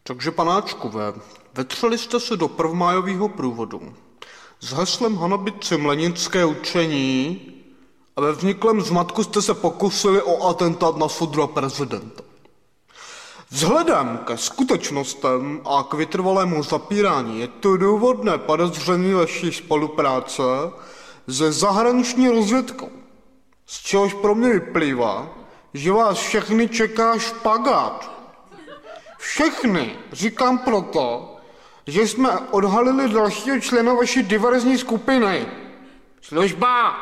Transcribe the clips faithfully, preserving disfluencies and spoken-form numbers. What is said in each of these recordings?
Takže panáčkové, vetřeli jste se do prvmájového průvodu s heslem hanobit si mlenické učení a ve vzniklém zmatku jste se pokusili o atentát na sudra prezidenta. Vzhledem ke skutečnostem a k vytrvalému zapírání je to důvodné podezření vaší spolupráce se zahraniční rozvědkou, z čehož pro mě vyplývá, že vás všechny čeká špagát. Všechny říkám proto, že jsme odhalili dalšího člena vaší diverzní skupiny. Služba!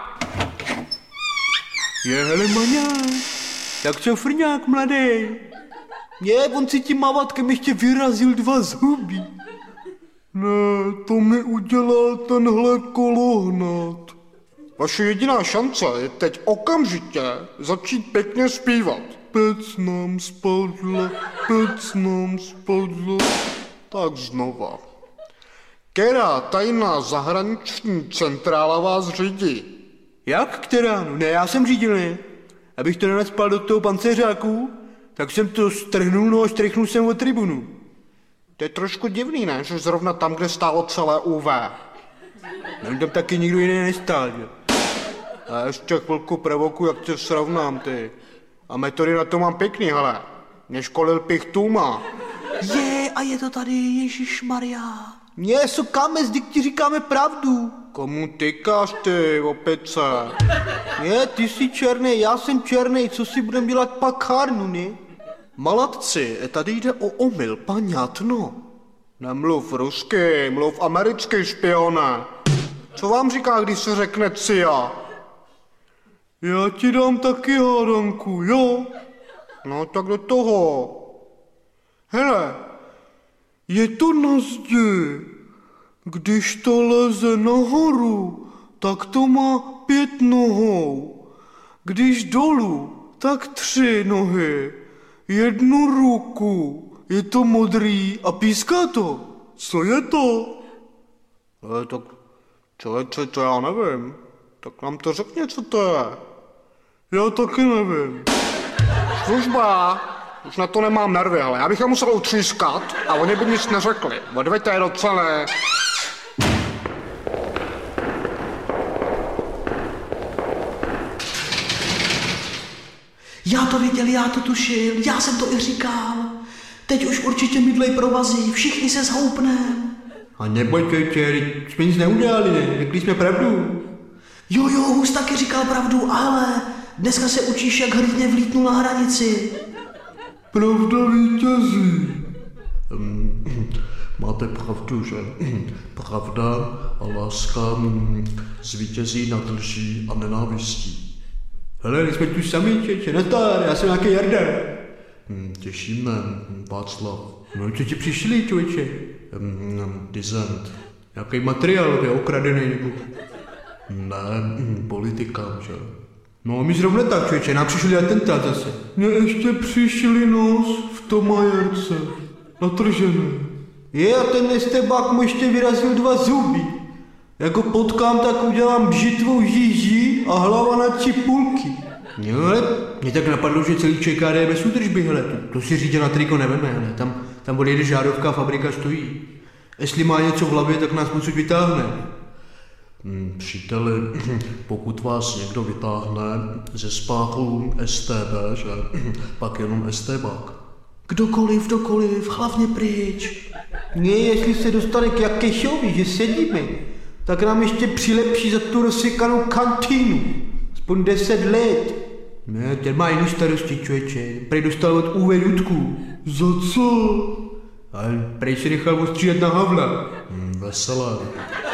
Je, hele, maňák, tak co frňák, mladý? Je, on si tím mávatkem ještě vyrazil dva zuby. Ne, to mi udělal tenhle kolohnat. Vaše jediná šance je teď okamžitě začít pěkně zpívat. Pec nám spadla, pec nám spadla. Tak znova. Která tajná zahraniční centrála vás řídí? Jak která? No ne, já jsem řídil, ne. Abych to nenacpal do toho pancéřáku, tak jsem to strhnul, no a štrichnul jsem od tribunu. To je trošku divný, ne? Že zrovna tam, kde stálo celé U V. No tam taky nikdo jiný nestál, že? A ještě chvilku provoku, jak tě srovnám, ty. A metody na to mám pěkný, hele. Mě školil Pichtůma. Je, a je to tady, ježišmarja. Mě, sukáme, zdyk ti říkáme pravdu. Komu tykáš, ty, opice? Je, ty jsi černý, já jsem černý, co si budem dělat pakárnu, ne? Malatci, tady jde o omyl, paňatno. Nemluv rusky, mluv americky, špione. Co vám říká, když se řekne C I A? Já ti dám taky hádanku, jo? No tak do toho. Hele, je to na zdi. Když to leze nahoru, tak to má pět nohou. Když dolů, tak tři nohy. Jednu ruku. Je to modrý a píská to. Co je to? Ale tak, člověče, to já nevím. Tak nám to řekni, co to je. Já taky nevím. Služba. Už na to nemám nervy, ale já bych je musel utřískat a oni by nic neřekli. Odveďte je do celé. Já to věděl, já to tušil, já jsem to i říkal. Teď už určitě mydlej provazy, všichni se zhoupnem. A nebojte, jsme nic neudělali, ne? Řekli jsme pravdu. Jo, jo, Hus taky říkal pravdu, ale dneska se učíš, jak hrdně vlítnul na hranici. Pravda vítězí. Um, máte pravdu, že? Pravda a láska zvítězí nad lží a nenávistí. Hele, jsme tu sami, čeče, nezdár, já jsem nějaký Jarda. Hmm, těšíme, Václav. No, co ti přišli, člověče? Um, dizent. Jaký materiál, je okradený, nebo? Ne, politikám, že? No, my zrovna tak, člověče, nám přišli atentát zase. Mně ještě přišli nos v tomajerce, natržený. Je, a ten estebák mu ještě vyrazil dva zuby. Jako potkám, tak udělám bžitvou žíží a hlava na tři půlky. Jo, ale mě tak napadlo, že celý ČKD je bez údržby, hele, to, to si řídě na triko neveme, hele, tam, tam odjede žárovka a fabrika stojí. Jestli má něco v hlavě, tak nás odsud vytáhne. Hmm, příteli, pokud vás někdo vytáhne ze spáchu S T B, že, pak jenom estébák. Kdokoliv, kdokoliv, hlavně pryč. Ne, jestli se dostane k Jakešovi, že sedíme, tak nám ještě přilepší za tu rozsekanou kantýnu. Aspoň deset let. Ne, ten má jiný starosti, člověče. Prej dostal od U V Dudku. Za co? Ale prej se nechal ostříhat na Havla. Hmm, veselé.